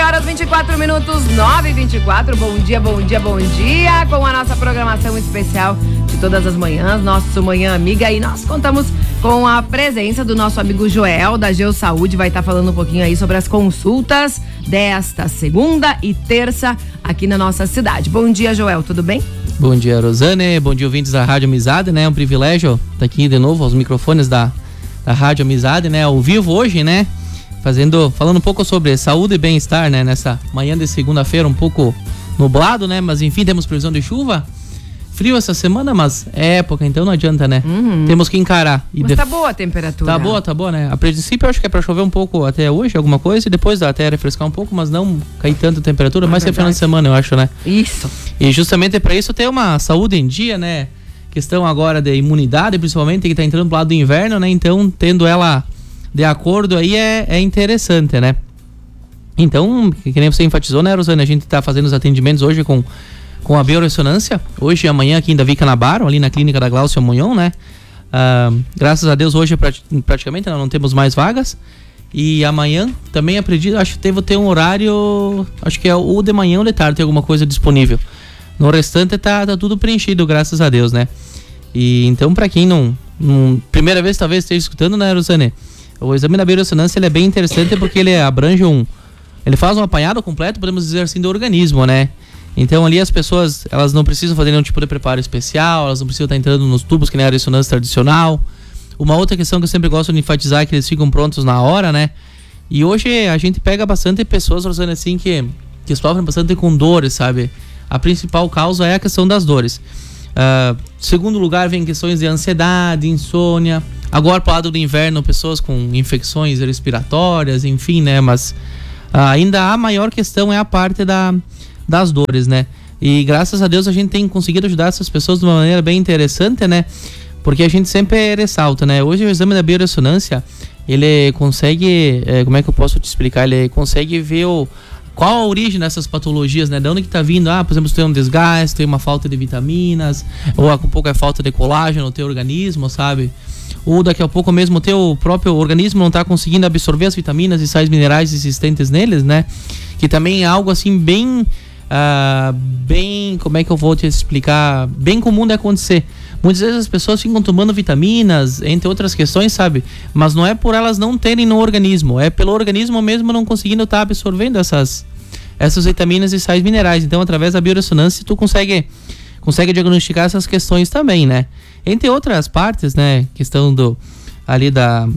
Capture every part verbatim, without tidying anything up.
horas e vinte e quatro minutos, nove e vinte e quatro. Bom dia, bom dia, bom dia. Com a nossa programação especial de todas as manhãs, nosso Manhã Amiga. E nós contamos com a presença do nosso amigo Joel, da Geo Saúde. Vai estar falando um pouquinho aí sobre as consultas desta segunda e terça aqui na nossa cidade. Bom dia, Joel, tudo bem? Bom dia, Rosane. Bom dia, ouvintes da Rádio Amizade, né? É um privilégio estar aqui de novo aos microfones da, da Rádio Amizade, né? Ao vivo hoje, né? Fazendo, falando um pouco sobre saúde e bem-estar, né? Nessa manhã de segunda-feira, um pouco nublado, né? Mas enfim, temos previsão de chuva. Frio essa semana, mas é época, então não adianta, né? Uhum. Temos que encarar. E mas def... tá boa a temperatura. Tá boa, tá boa, né? A princípio eu acho que é pra chover um pouco até hoje, alguma coisa, e depois até refrescar um pouco, mas não cair tanto a temperatura, é mais que final de semana, eu acho, né? Isso. E justamente pra isso ter uma saúde em dia, né? Questão agora de imunidade, principalmente, que tá entrando pro lado do inverno, né? Então, tendo ela de acordo aí é, é interessante, né? Então, que, que nem você enfatizou, né, Rosane? A gente tá fazendo os atendimentos hoje com, com a biorressonância. Hoje e amanhã aqui em Davi Canabaro, ali na clínica da Glaucia Munhon, né? Ah, graças a Deus hoje praticamente não, não temos mais vagas. E amanhã também acredito, acho que devo ter um horário, acho que é o de manhã ou de tarde, tem alguma coisa disponível. No restante tá, tá tudo preenchido, graças a Deus, né? E então, pra quem não, não primeira vez talvez esteja escutando, né, Rosane? O exame da biorressonância ele é bem interessante porque ele abrange um... Ele faz um apanhado completo, podemos dizer assim, do organismo, né? Então ali as pessoas, elas não precisam fazer nenhum tipo de preparo especial, elas não precisam estar entrando nos tubos que nem a ressonância tradicional. Uma outra questão que eu sempre gosto de enfatizar é que eles ficam prontos na hora, né? E hoje a gente pega bastante pessoas, Rosane, assim, que, que sofrem bastante com dores, sabe? A principal causa é a questão das dores. Uh, segundo lugar vem questões de ansiedade, insônia. Agora pro lado do inverno, pessoas com infecções respiratórias, enfim, né? Mas uh, ainda a maior questão é a parte da, das dores, né? E graças a Deus a gente tem conseguido ajudar essas pessoas de uma maneira bem interessante, né? Porque a gente sempre ressalta, né? Hoje o exame da biorressonância, ele consegue, é, como é que eu posso te explicar? Ele consegue ver o qual a origem dessas patologias, né? De onde que tá vindo? Ah, por exemplo, se tem um desgaste, tem uma falta de vitaminas, ou um pouco é falta de colágeno no teu organismo, sabe? Ou daqui a pouco mesmo o teu próprio organismo não tá conseguindo absorver as vitaminas e sais minerais existentes neles, né? Que também é algo assim bem, uh, bem, como é que eu vou te explicar? Bem comum de acontecer. Muitas vezes as pessoas ficam tomando vitaminas, entre outras questões, sabe? Mas não é por elas não terem no organismo, é pelo organismo mesmo não conseguindo estar absorvendo essas, essas vitaminas e sais minerais. Então, através da biorressonância, tu consegue, consegue diagnosticar essas questões também, né? Entre outras partes, né? Questão do, ali da,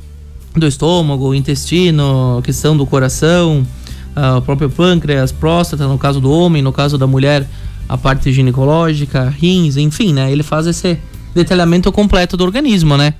do estômago, intestino, questão do coração, uh, o próprio pâncreas, próstata, no caso do homem, no caso da mulher, a parte ginecológica, rins, enfim, né? Ele faz esse detalhamento completo do organismo, né?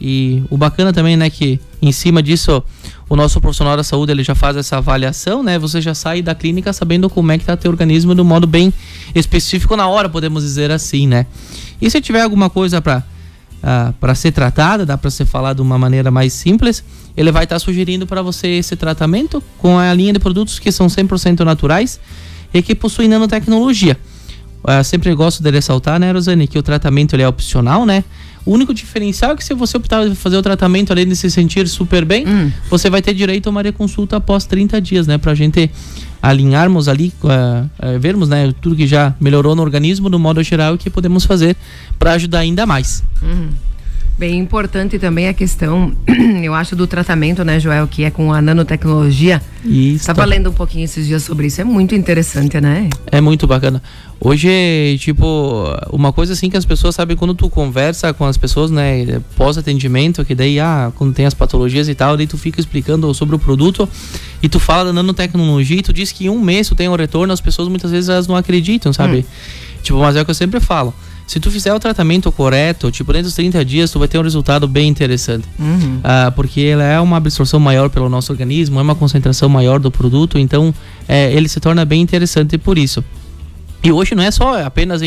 E o bacana também, né, que em cima disso o nosso profissional da saúde ele já faz essa avaliação, né? Você já sai da clínica sabendo como é que tá teu organismo de um modo bem específico na hora, podemos dizer assim, né? E se tiver alguma coisa para uh, para ser tratada, dá para ser falado de uma maneira mais simples, ele vai estar tá sugerindo para você esse tratamento com a linha de produtos que são cem por cento naturais e que possuem nanotecnologia. Eu sempre gosto de ressaltar, né, Rosane, que o tratamento ele é opcional, né? O único diferencial é que se você optar por fazer o tratamento além de se sentir super bem, hum. você vai ter direito a uma reconsulta após trinta dias, né? Pra gente alinharmos ali, uh, uh, vermos, né, tudo que já melhorou no organismo, no modo geral, e que podemos fazer para ajudar ainda mais. Hum. Bem importante também a questão, eu acho, do tratamento, né, Joel, que é com a nanotecnologia. Isso. Estava lendo um pouquinho esses dias sobre isso, é muito interessante, né? É muito bacana. Hoje, tipo, uma coisa assim que as pessoas sabem quando tu conversa com as pessoas, né, pós-atendimento, que daí, ah, quando tem as patologias e tal, daí tu fica explicando sobre o produto e tu fala da nanotecnologia e tu diz que em um mês tu tem um retorno, as pessoas muitas vezes elas não acreditam, sabe? Hum. Tipo, mas é o que eu sempre falo. Se tu fizer o tratamento correto, tipo, dentro dos trinta dias, tu vai ter um resultado bem interessante. Uhum. Ah, porque ela é uma absorção maior pelo nosso organismo, é uma concentração maior do produto, então é, ele se torna bem interessante por isso. E hoje não é só apenas em,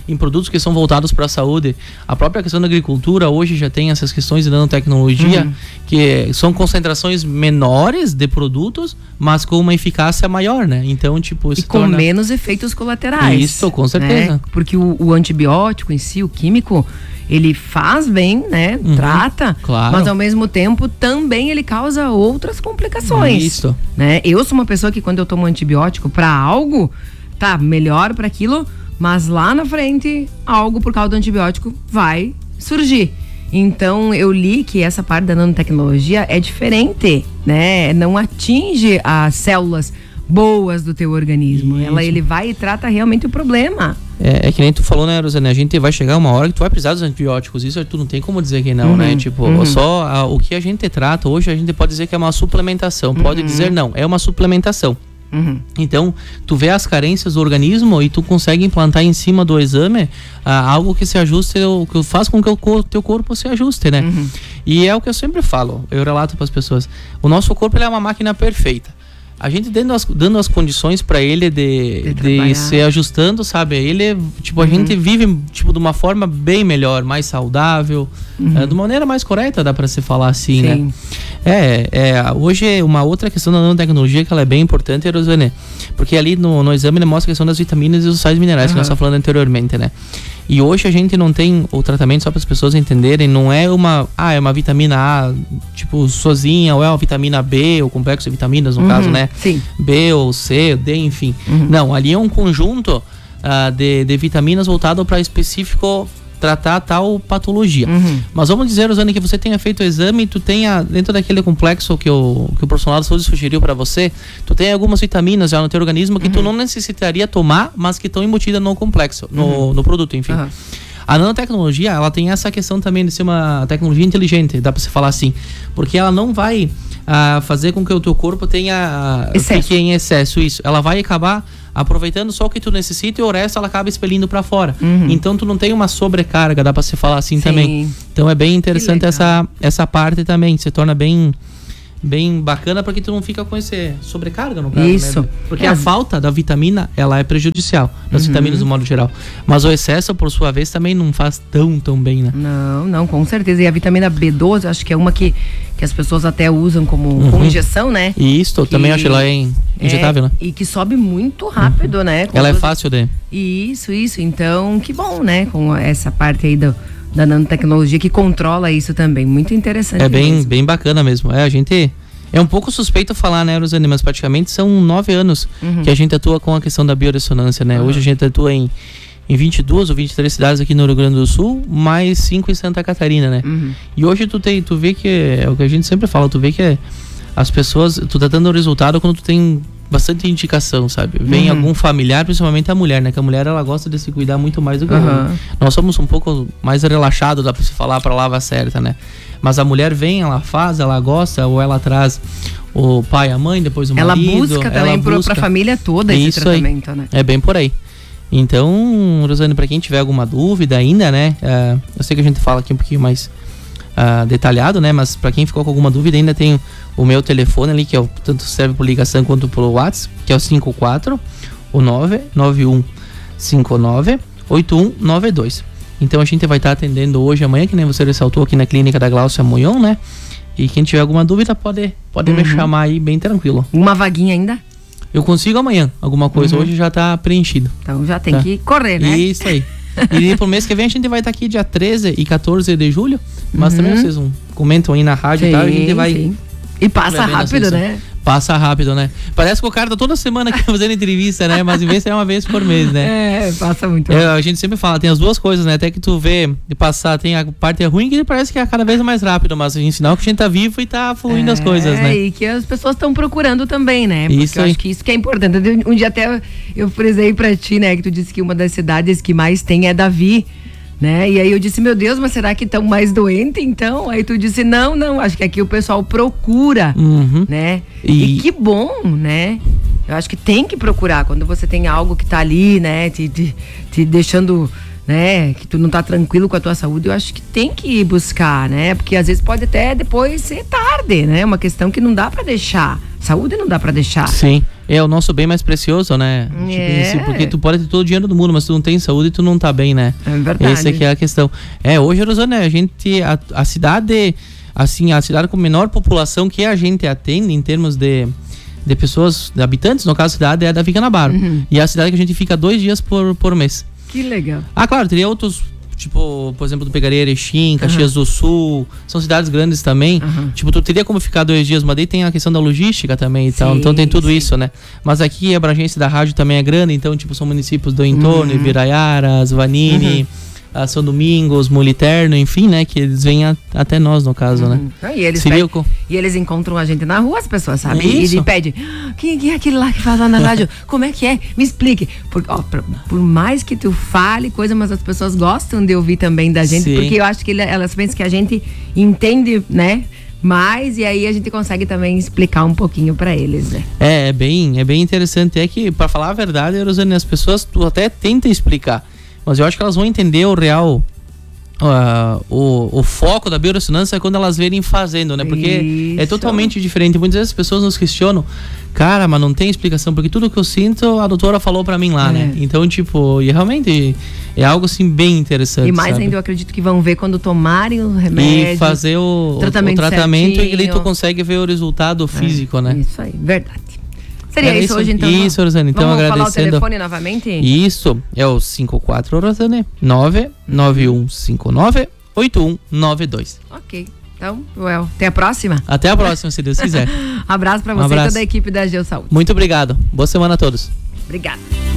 em produtos que são voltados para a saúde. A própria questão da agricultura hoje já tem essas questões de nanotecnologia, uhum. que são concentrações menores de produtos, mas com uma eficácia maior, né? Então, tipo... E com torna... menos efeitos colaterais. Isso, com certeza. Né? Porque o, o antibiótico em si, o químico, ele faz bem, né? Uhum, trata, claro. Mas ao mesmo tempo também ele causa outras complicações. Isso. Né? Eu sou uma pessoa que quando eu tomo antibiótico para algo, tá, melhor para aquilo, mas lá na frente, algo por causa do antibiótico vai surgir. Então, eu li que essa parte da nanotecnologia é diferente, né? Não atinge as células boas do teu organismo. Isso. Ela, ele vai e trata realmente o problema. É, é que nem tu falou, né, Rosane? A gente vai chegar uma hora que tu vai precisar dos antibióticos. Isso tu não tem como dizer que não, uhum, né? Tipo, uhum. só a, o que a gente trata hoje, a gente pode dizer que é uma suplementação. Uhum. Pode dizer não, é uma suplementação. Uhum. Então, tu vê as carências do organismo e tu consegue implantar em cima do exame ah, algo que se ajuste, que faz com que o teu corpo se ajuste, né? Uhum. E é o que eu sempre falo, eu relato para as pessoas. O nosso corpo, ele é uma máquina perfeita. A gente dando as, dando as condições para ele de, de, de se ajustando, sabe? Ele, tipo, a uhum. gente vive, tipo, de uma forma bem melhor, mais saudável, uhum. é, de uma maneira mais correta, dá para se falar assim, Sim. né? É, é, hoje uma outra questão da nanotecnologia que ela é bem importante, Rosane, porque ali no, no exame ele mostra a questão das vitaminas e dos sais minerais, uhum. que nós estávamos falando anteriormente, né? E hoje a gente não tem o tratamento, só para as pessoas entenderem, não é uma, ah, é uma vitamina A, tipo, sozinha, ou é uma vitamina B, ou complexo de vitaminas, no uhum, caso, né? Sim. B ou C, D, enfim. Uhum. Não, ali é um conjunto uh, de, de vitaminas voltado para específico tratar tal patologia. Uhum. Mas vamos dizer, Rosane, que você tenha feito o exame e tu tenha, dentro daquele complexo que o, que o profissional da saúde sugeriu para você, tu tem algumas vitaminas já no teu organismo que uhum. tu não necessitaria tomar, mas que estão embutidas no complexo, no, uhum. no produto, enfim. Uhum. A nanotecnologia, ela tem essa questão também de ser uma tecnologia inteligente, dá para se falar assim, porque ela não vai uh, fazer com que o teu corpo tenha uh, fique em excesso, isso. Ela vai acabar aproveitando só o que tu necessita e o resto ela acaba expelindo para fora. Uhum. Então tu não tem uma sobrecarga, dá para se falar assim Sim. também. Então é bem interessante essa, essa parte também, se torna bem bem bacana porque tu não fica com esse sobrecarga no caso, Isso. né? Porque é. a falta da vitamina, ela é prejudicial, das uhum. vitaminas do modo geral. Mas o excesso, por sua vez, também não faz tão, tão bem, né? Não, não, com certeza. E a vitamina B doze, acho que é uma que, que as pessoas até usam como, uhum. como injeção, né? E isso, que, também acho que ela é injetável, é, né? E que sobe muito rápido, uhum. né? Ela é fácil de... Isso, isso. Então, que bom, né? Com essa parte aí do... da nanotecnologia que controla isso também. Muito interessante. É bem, mesmo. bem bacana mesmo. É, a gente... É um pouco suspeito falar, né, Rosane, mas praticamente são nove anos uhum. que a gente atua com a questão da bioressonância, né? Uhum. Hoje a gente atua em, em vinte e duas ou vinte e três cidades aqui no Rio Grande do Sul, mais cinco em Santa Catarina, né? Uhum. E hoje tu, tem, tu vê que, é o que a gente sempre fala, tu vê que é, as pessoas, tu tá dando resultado quando tu tem bastante indicação, sabe? Vem uhum. algum familiar, principalmente a mulher, né? Que a mulher, ela gosta de se cuidar muito mais do que o homem. Uhum. Nós somos um pouco mais relaxados, dá pra se falar a palavra certa, né? Mas a mulher vem, ela faz, ela gosta, ou ela traz o pai, a mãe, depois o ela marido. Busca também ela busca também pra família toda esse Isso tratamento, aí. né? É bem por aí. Então, Rosane, pra quem tiver alguma dúvida ainda, né? Uh, eu sei que a gente fala aqui um pouquinho mais uh, detalhado, né? Mas pra quem ficou com alguma dúvida, ainda tem o meu telefone ali, que é o, tanto serve por ligação quanto pelo WhatsApp, que é o cinco quatro, o nove nove um cinco nove oito um nove dois. Então a gente vai estar atendendo hoje, amanhã, que nem você ressaltou, aqui na clínica da Gláucia Munhon, né? E quem tiver alguma dúvida pode, pode uhum. me chamar aí bem tranquilo. Uma vaguinha ainda? Eu consigo amanhã, alguma coisa. Uhum. Hoje já tá preenchido. Então já tem tá? que correr, né? Isso aí. E pro mês que vem a gente vai estar aqui dia treze e quatorze de julho. Mas uhum. também vocês um, comentam aí na rádio sim, e tal, a gente vai... Sim. E passa rápido, né? Passa rápido, né? Parece que o cara tá toda semana aqui fazendo entrevista, né? Mas em vez de ser uma vez por mês, né? É, passa muito. É, a gente sempre fala, tem as duas coisas, né? Até que tu vê de passar, tem a parte ruim que parece que é cada vez mais rápido, mas a gente sinal que a gente tá vivo e tá fluindo é, as coisas, né? E que as pessoas estão procurando também, né? Porque isso eu aí. acho que isso que é importante. Um dia até eu frisei pra ti, né? Que tu disse que uma das cidades que mais tem é Davi. Né? E aí eu disse, meu Deus, mas será que estão mais doentes então? Aí tu disse, não, não, acho que aqui o pessoal procura, uhum. né? E... e que bom, né? Eu acho que tem que procurar, quando você tem algo que tá ali, né? Te, te, te deixando, né? Que tu não tá tranquilo com a tua saúde, eu acho que tem que ir buscar, né? Porque às vezes pode até depois ser tarde, né? Uma questão que não dá pra deixar. Saúde não dá pra deixar. Sim, é o nosso bem mais precioso, né? É. Tipo, porque tu pode ter todo o dinheiro do mundo, mas tu não tem saúde, tu não tá bem, né? É verdade. Essa aqui é a questão. É, hoje, Rosana, a gente, a, a cidade, assim, a cidade com menor população que a gente atende em termos de, de pessoas, de habitantes, no caso, a cidade é a da Vicanabarro. Uhum. E é a cidade que a gente fica dois dias por, por mês. Que legal. Ah, claro, teria outros, tipo, por exemplo, do Pegaria Erechim, Caxias Uhum. do Sul, são cidades grandes também. Uhum. Tipo, tu teria como ficar dois dias, mas daí tem a questão da logística também e tal, Sim, então tem tudo sim. isso, né? Mas aqui a abrangência da rádio também é grande, então, tipo, são municípios do entorno, Uhum. Ibiraiara, Vanini, a São Domingos, Moliterno, enfim, né? Que eles vêm a- até nós, no caso, né? Ah, E eles, Sirico. pe- e eles encontram a gente na rua, as pessoas, sabe? Isso. E, e pedem, "Ah, quem, quem é aquele lá que faz lá na rádio? Como é que é? Me explique. Por, ó, por, por mais que tu fale coisa, mas as pessoas gostam de ouvir também da gente, Sim. porque eu acho que ele- elas pensam que a gente entende, né? Mais, e aí a gente consegue também explicar um pouquinho pra eles, né? É, é bem, é bem interessante. É que, pra falar a verdade, Rosane, as pessoas, tu até tenta explicar, mas eu acho que elas vão entender o real, ah, o, o foco da biorressonância é quando elas verem fazendo, né? Porque é Isso. totalmente diferente. Muitas vezes as pessoas nos questionam, cara, mas não tem explicação, porque tudo que eu sinto, a doutora falou pra mim lá, É. né? Então, tipo, e realmente é algo assim bem interessante. E mais sabe? ainda eu acredito que vão ver quando tomarem o remédio. E fazer o o tratamento tratamento, e ali tu certinho. consegue ver o resultado físico, né? Isso aí, verdade. Seria Era isso, isso- hoje, então? isso, Rosane, então Vamos falar o agradecendo. telefone novamente? Isso, é o cinco quatro, Rosane, nove nove um cinco nove oito um nove dois. Ok. Então, Well, até a próxima. Até a próxima, se Deus quiser. Abraço pra Um você e abraço. toda a equipe da Geo Saúde. Muito obrigado. Boa semana a todos. Obrigada.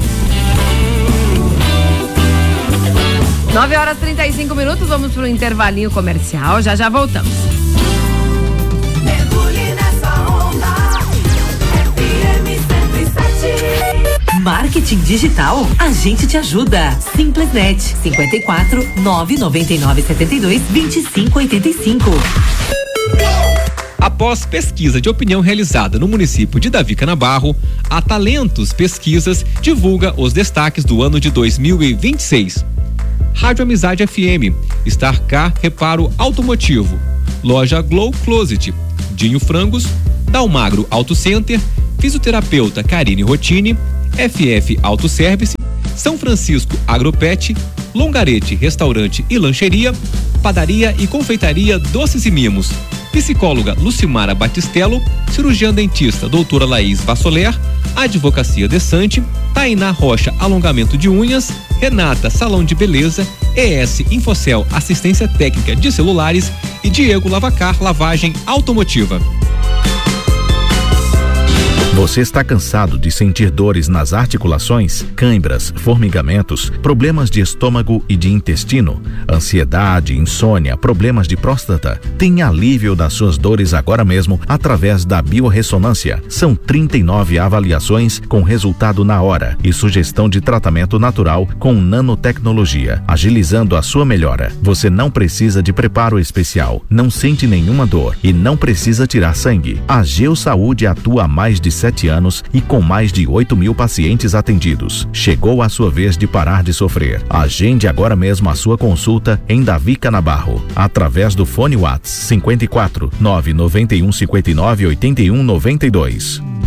nove horas e trinta e cinco minutos, vamos pro intervalinho comercial. Já já voltamos. Mergulhe nessa onda. F M cento e sete. Marketing digital? A gente te ajuda. Simplesnet cinquenta e quatro, nove noventa e nove, setenta e dois, vinte e cinco, oitenta e cinco. Após pesquisa de opinião realizada no município de Davi Canabarro, a Talentos Pesquisas divulga os destaques do ano de dois mil e vinte e seis. Rádio Amizade F M, Star Car Reparo Automotivo, Loja Glow Closet, Dinho Frangos, Dalmagro Auto Center, Fisioterapeuta Karine Rotini, F F Auto Service, São Francisco Agropet, Longarete Restaurante e Lancheria, Padaria e Confeitaria Doces e Mimos, psicóloga Lucimara Batistello, cirurgiã dentista doutora Laís Vassoler, Advocacia Desante, Tainá Rocha Alongamento de Unhas, Renata Salão de Beleza, E S Infocel Assistência Técnica de Celulares e Diego Lavacar Lavagem Automotiva. Você está cansado de sentir dores nas articulações, cãibras, formigamentos, problemas de estômago e de intestino, ansiedade, insônia, problemas de próstata? Tem alívio das suas dores agora mesmo através da biorressonância. São trinta e nove avaliações com resultado na hora e sugestão de tratamento natural com nanotecnologia, agilizando a sua melhora. Você não precisa de preparo especial, não sente nenhuma dor e não precisa tirar sangue. A Geo Saúde atua há mais de sete anos e com mais de oito mil pacientes atendidos. Chegou a sua vez de parar de sofrer. Agende agora mesmo a sua consulta em Davi Canabarro, através do fone WhatsApp cinquenta e quatro, nove noventa e um, cinquenta e nove, oitenta e um, noventa e dois.